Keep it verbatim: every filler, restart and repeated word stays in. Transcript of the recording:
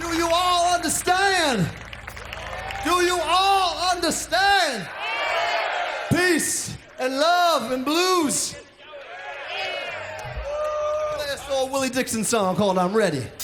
Do you all understand? Do you all understand? Peace and love and blues. Play us an old Willie Dixon song called I'm Ready.